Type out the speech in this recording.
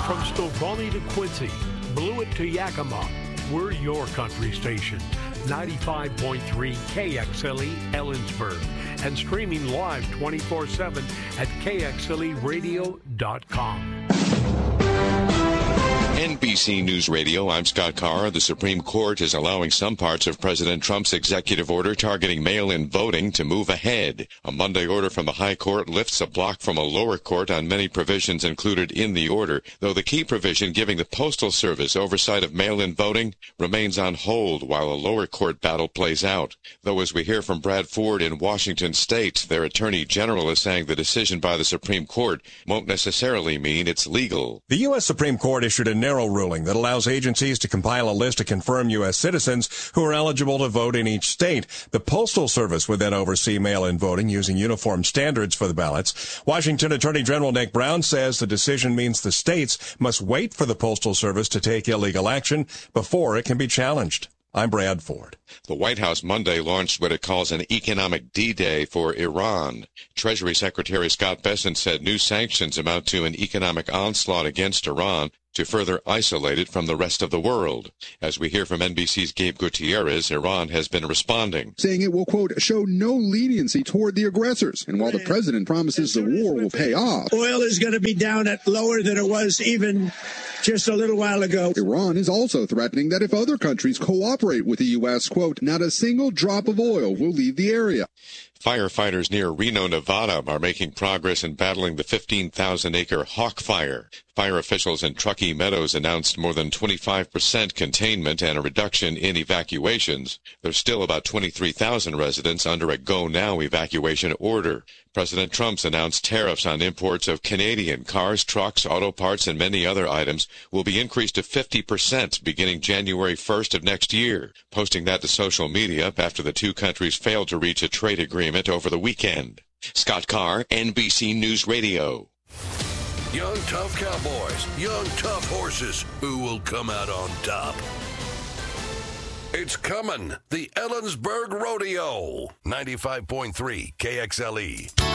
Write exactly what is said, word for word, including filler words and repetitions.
From Stofani to Quincy, Blewett to Yakima, we're your country station. ninety-five point three K X L E Ellensburg and streaming live twenty-four seven at K X L E radio dot com. N B C News Radio, I'm Scott Carr. The Supreme Court is allowing some parts of President Trump's executive order targeting mail-in voting to move ahead. A Monday order from the High Court lifts a block from a lower court on many provisions included in the order, though the key provision giving the Postal Service oversight of mail-in voting remains on hold while a lower court battle plays out. Though, as we hear from Brad Ford in Washington State, their Attorney General is saying the decision by the Supreme Court won't necessarily mean it's legal. The U S Supreme Court issued a narrow ruling that allows agencies to compile a list to confirm U S citizens who are eligible to vote in each state. The Postal Service would then oversee mail-in voting using uniform standards for the ballots. Washington Attorney General Nick Brown says the decision means the states must wait for the Postal Service to take illegal action before it can be challenged. I'm Brad Ford. The White House Monday launched what it calls an economic D-Day for Iran. Treasury Secretary Scott Bessent said new sanctions amount to an economic onslaught against Iran to further isolate it from the rest of the world. As we hear from N B C's Gabe Gutierrez, Iran has been responding, saying it will, quote, show no leniency toward the aggressors. And while the president promises the war will pay off, oil is going to be down at lower than it was even just a little while ago. Iran is also threatening that if other countries cooperate with the U S, quote, not a single drop of oil will leave the area. Firefighters near Reno, Nevada are making progress in battling the fifteen thousand acre Hawk Fire. Fire officials in Truckee Meadows announced more than twenty-five percent containment and a reduction in evacuations. There's still about twenty-three thousand residents under a go-now evacuation order. President Trump's announced tariffs on imports of Canadian cars, trucks, auto parts, and many other items will be increased to fifty percent beginning January first of next year, posting that to social media after the two countries failed to reach a trade agreement over the weekend. Scott Carr, N B C News Radio. Young, tough cowboys, young, tough horses. Who will come out on top? It's coming. The Ellensburg Rodeo. ninety-five point three K X L E.